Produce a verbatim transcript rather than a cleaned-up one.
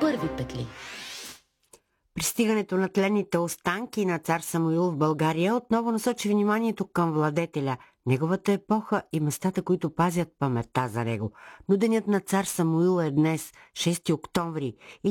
първи петли. Пристигането на тленните останки на цар Самуил в България отново насочи вниманието към владетеля, неговата епоха и местата, които пазят паметта за него. Но денят на цар Самуил е днес, шести октомври, и